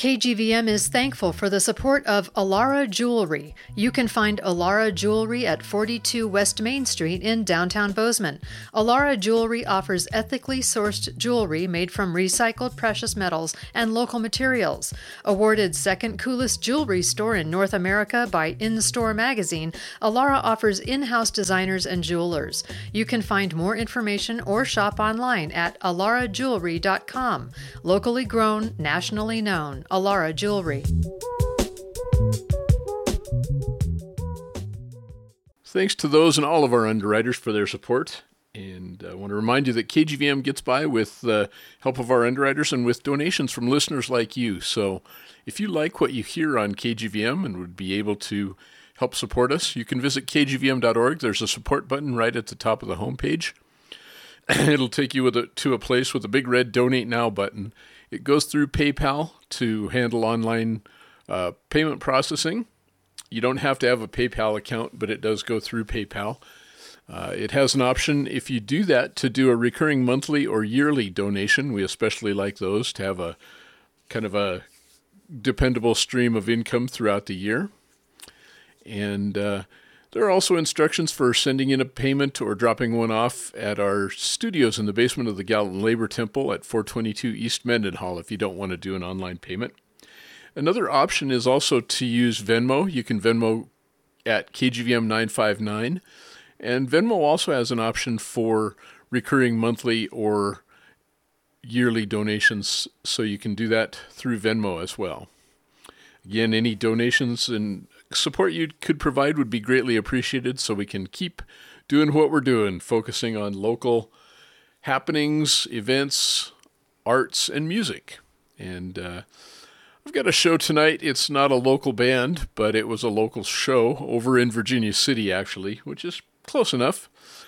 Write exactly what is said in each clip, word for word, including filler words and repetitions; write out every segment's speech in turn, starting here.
K G V M is thankful for the support of Alara Jewelry. You can find Alara Jewelry at forty-two West Main Street in downtown Bozeman. Alara Jewelry offers ethically sourced jewelry made from recycled precious metals and local materials. Awarded second coolest jewelry store in North America by In-Store magazine, Alara offers in-house designers and jewelers. You can find more information or shop online at alara jewelry dot com. Locally grown, nationally known. Alara Jewelry. Thanks to those and all of our underwriters for their support. And I want to remind you that K G V M gets by with the help of our underwriters and with donations from listeners like you. So if you like what you hear on K G V M and would be able to help support us, you can visit k g v m dot org. There's a support button right at the top of the homepage. It'll take you with a, to a place with a big red Donate Now button. It goes through PayPal to handle online uh, payment processing. You don't have to have a PayPal account, but it does go through PayPal. Uh, it has an option, if you do that, to do a recurring monthly or yearly donation. We especially like those to have a kind of a dependable stream of income throughout the year. And uh, there are also instructions for sending in a payment or dropping one off at our studios in the basement of the Gallatin Labor Temple at four twenty-two East Mendenhall if you don't want to do an online payment. Another option is also to use Venmo. You can Venmo at K G V M nine five nine. And Venmo also has an option for recurring monthly or yearly donations, so you can do that through Venmo as well. Again, any donations and support you could provide would be greatly appreciated so we can keep doing what we're doing, focusing on local happenings, events, arts, and music. And uh, I've got a show tonight. It's not a local band, but it was a local show over in Virginia City, actually, which is close enough.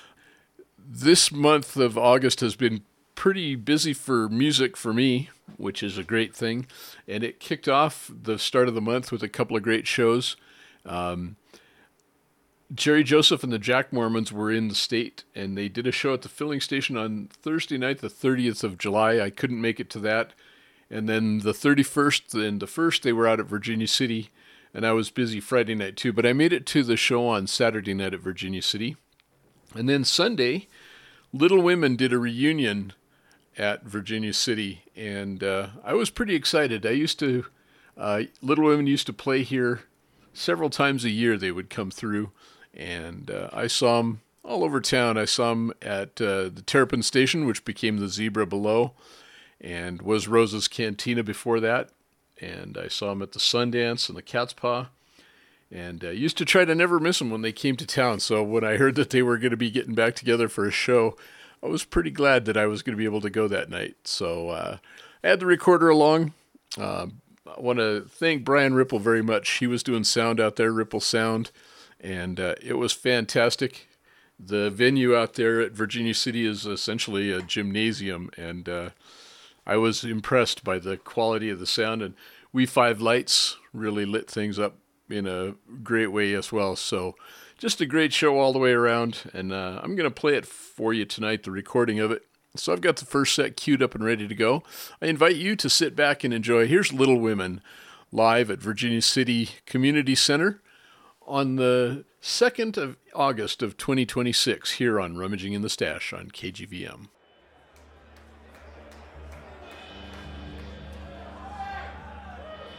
This month of August has been pretty busy for music for me, which is a great thing. And it kicked off the start of the month with a couple of great shows. Um, Jerry Joseph and the Jack Mormons were in the state, and they did a show at the filling station on Thursday night, the thirtieth of July. I couldn't make it to that. And then the thirty-first and the first, they were out at Virginia City, and I was busy Friday night too. But I made it to the show on Saturday night at Virginia City. And then Sunday, Little Women did a reunion at Virginia City, and uh, I was pretty excited. I used to, uh, Little Women used to play here several times a year. They would come through, and uh, I saw them all over town. I saw them at uh, the Terrapin Station, which became the Zebra below, and was Rosa's Cantina before that. And I saw them at the Sundance and the Cat's Paw, and uh, used to try to never miss them when they came to town. So when I heard that they were going to be getting back together for a show, I was pretty glad that I was going to be able to go that night. So uh, I had the recorder along. Uh, I want to thank Brian Ripple very much. He was doing sound out there, Ripple Sound, and uh, it was fantastic. The venue out there at Virginia City is essentially a gymnasium, and uh, I was impressed by the quality of the sound, and We Five Lights really lit things up in a great way as well. So just a great show all the way around, and uh, I'm going to play it for you tonight, the recording of it. So I've got the first set queued up and ready to go. I invite you to sit back and enjoy. Here's Little Women live at Virginia City Community Center on the second of August of twenty twenty-six here on Rummaging in the Stash on K G V M.